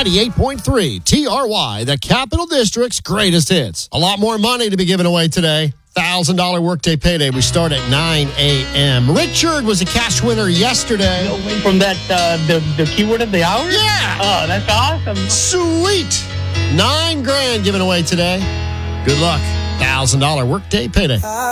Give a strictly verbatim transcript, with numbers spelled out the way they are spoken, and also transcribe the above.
ninety-eight point three T R Y, the Capital District's greatest hits. A lot more money to be given away today. one thousand dollars workday payday. We start at nine a.m. Richard was a cash winner yesterday. From that, uh, the, the keyword of the hour? Yeah. Oh, that's awesome. Sweet. Nine grand given away today. Good luck. one thousand dollars workday payday.